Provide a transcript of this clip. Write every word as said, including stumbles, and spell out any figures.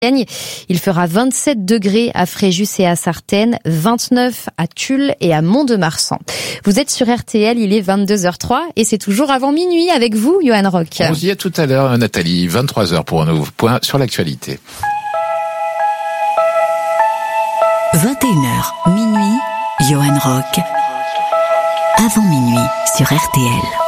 Il fera vingt-sept degrés à Fréjus et à Sartène, vingt-neuf à Tulle et à Mont-de-Marsan. Vous êtes sur R T L, il est vingt-deux heures zéro trois et c'est toujours avant minuit avec vous, Johan Rock. On se dit à tout à l'heure, Nathalie, vingt-trois heures pour un nouveau point sur l'actualité. vingt et une heures, minuit, Johan Rock. Avant minuit sur R T L.